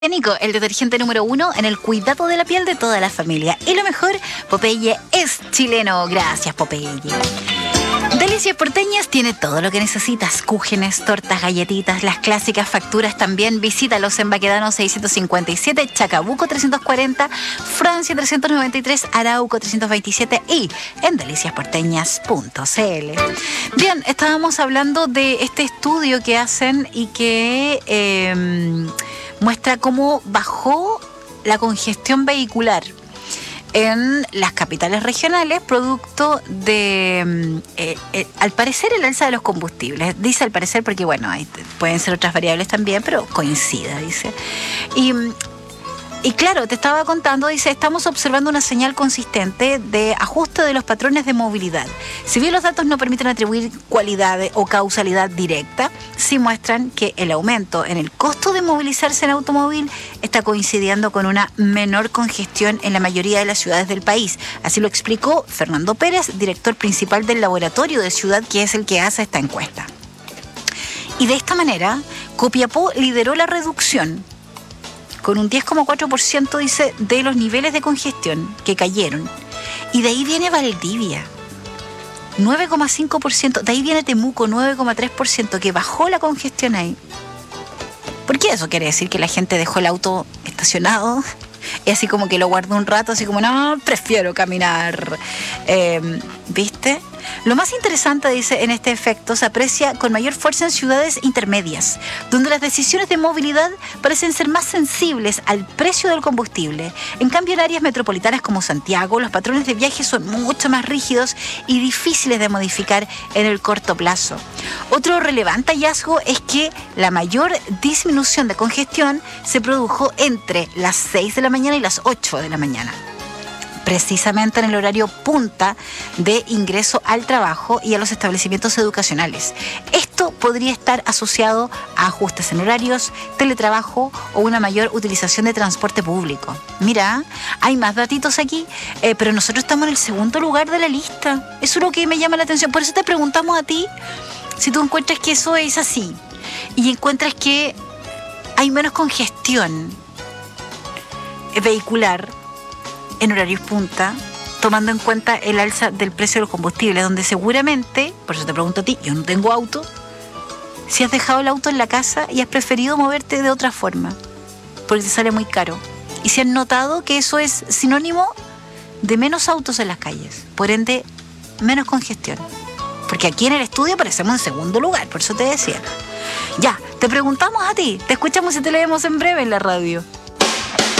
Nico, el detergente número 1 en el cuidado de la piel de toda la familia. Y lo mejor, Popeye es chileno. Gracias, Popeye. Delicias Porteñas tiene todo lo que necesitas. Cúgenes, tortas, galletitas, las clásicas facturas también. Visítalos en Baquedano 657, Chacabuco 340, Francia 393, Arauco 327 y en deliciasporteñas.cl. Bien, estábamos hablando de este estudio que hacen y que muestra cómo bajó la congestión vehicular en las capitales regionales, producto de, al parecer, el alza de los combustibles. Dice al parecer porque, bueno, pueden ser otras variables también, pero coincide, dice. Y claro, te estaba contando, dice, estamos observando una señal consistente de ajuste de los patrones de movilidad. Si bien los datos no permiten atribuir cualidad o causalidad directa, sí muestran que el aumento en el costo de movilizarse en automóvil está coincidiendo con una menor congestión en la mayoría de las ciudades del país. Así lo explicó Fernando Pérez, director principal del Laboratorio de Ciudad, que es el que hace esta encuesta. Y de esta manera, Copiapó lideró la reducción con un 10,4%, dice, de los niveles de congestión que cayeron. Y de ahí viene Valdivia, 9,5%. De ahí viene Temuco, 9,3%, que bajó la congestión ahí. ¿Por qué eso quiere decir que la gente dejó el auto estacionado? Y así como que lo guardó un rato, así como, no, prefiero caminar. ¿Viste? Lo más interesante, dice, en este efecto se aprecia con mayor fuerza en ciudades intermedias, donde las decisiones de movilidad parecen ser más sensibles al precio del combustible. En cambio, en áreas metropolitanas como Santiago, los patrones de viaje son mucho más rígidos y difíciles de modificar en el corto plazo. Otro relevante hallazgo es que la mayor disminución de congestión se produjo entre las 6 de la mañana y las 8 de la mañana. Precisamente en el horario punta de ingreso al trabajo y a los establecimientos educacionales. Esto podría estar asociado a ajustes en horarios, teletrabajo o una mayor utilización de transporte público. Mira, hay más datitos aquí, pero nosotros estamos en el segundo lugar de la lista. Eso es lo que me llama la atención. Por eso te preguntamos a ti si tú encuentras que eso es así y encuentras que hay menos congestión vehicular en horarios punta, tomando en cuenta el alza del precio de los combustibles, donde seguramente, por eso te pregunto a ti, yo no tengo auto, si has dejado el auto en la casa y has preferido moverte de otra forma, porque te sale muy caro. Y si has notado que eso es sinónimo de menos autos en las calles, por ende, menos congestión. Porque aquí en el estudio aparecemos en segundo lugar, por eso te decía. Ya, te preguntamos a ti, te escuchamos y te leemos en breve en la radio.